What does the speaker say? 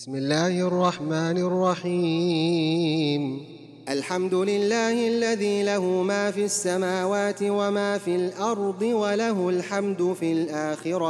بسم الله الرحمن الرحيم. الحمد لله الذي له ما في السماوات وما في الأرض وله الحمد في الآخرة